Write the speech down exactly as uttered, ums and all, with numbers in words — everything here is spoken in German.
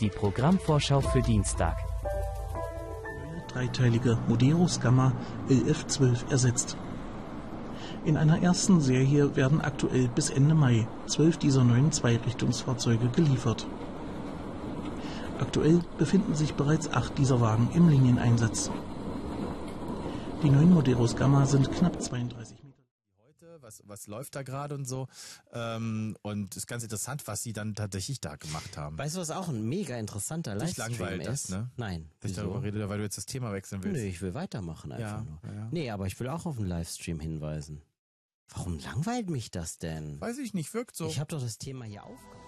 Die Programmvorschau für Dienstag. Dreiteilige Modeus Gamma L F zwölf ersetzt. In einer ersten Serie werden aktuell bis Ende Mai zwölf dieser neuen Zweirichtungsfahrzeuge geliefert. Aktuell befinden sich bereits acht dieser Wagen im Linieneinsatz. Die neuen Modeus Gamma sind knapp zweiunddreißig Meter. Was, was läuft da gerade und so. Ähm, und es ist ganz interessant, was sie dann tatsächlich da gemacht haben. Weißt du, was auch ein mega interessanter Dich Livestream langweilt das, ist? ne? Nein. Ich Wieso? darüber rede, weil du jetzt das Thema wechseln willst. Nö, ich will weitermachen einfach Ja, nur. ja. Nee, aber ich will auch auf einen Livestream hinweisen. Warum langweilt mich das denn? Weiß ich nicht, wirkt so. Ich habe doch das Thema hier aufgemacht.